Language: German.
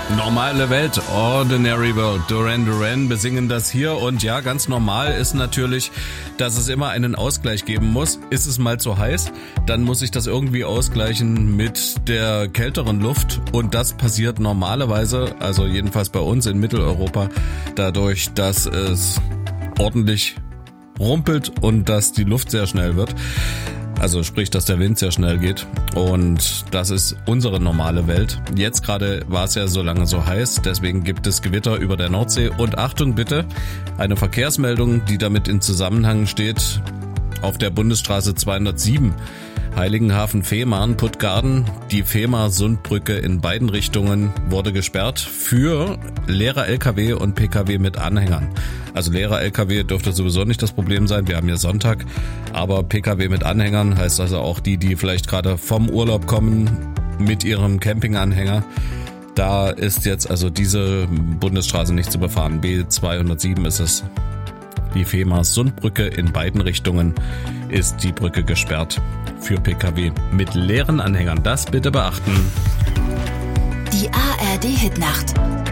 Normale Welt, Ordinary World, Duran Duran besingen das hier und ja, ganz normal ist natürlich, dass es immer einen Ausgleich geben muss. Ist es mal zu heiß, dann muss ich das irgendwie ausgleichen mit der kälteren Luft und das passiert normalerweise, also jedenfalls bei uns in Mitteleuropa, dadurch, dass es ordentlich rumpelt und dass die Luft sehr schnell wird. Also sprich, dass der Wind sehr schnell geht und das ist unsere normale Welt. Jetzt gerade war es ja so lange so heiß, deswegen gibt es Gewitter über der Nordsee und Achtung bitte, eine Verkehrsmeldung, die damit in Zusammenhang steht, auf der Bundesstraße 207 Heiligenhafen-Fehmarn, Puttgarden. Die Fehmar-Sundbrücke in beiden Richtungen wurde gesperrt für leere LKW und PKW mit Anhängern. Also leerer LKW dürfte sowieso nicht das Problem sein, wir haben ja Sonntag, aber PKW mit Anhängern heißt also auch die vielleicht gerade vom Urlaub kommen mit ihrem Campinganhänger. Da ist jetzt also diese Bundesstraße nicht zu befahren. B207 ist es. Die Fehmar-Sundbrücke in beiden Richtungen ist die Brücke gesperrt für PKW mit leeren Anhängern. Das bitte beachten. Die ARD-Hitnacht.